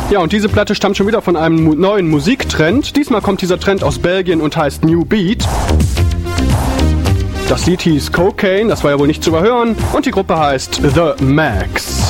Ja, und diese Platte stammt schon wieder von einem neuen Musiktrend. Diesmal kommt dieser Trend aus Belgien und heißt New Beat. Das Lied hieß Cocaine, das war ja wohl nicht zu überhören. Und die Gruppe heißt The Max.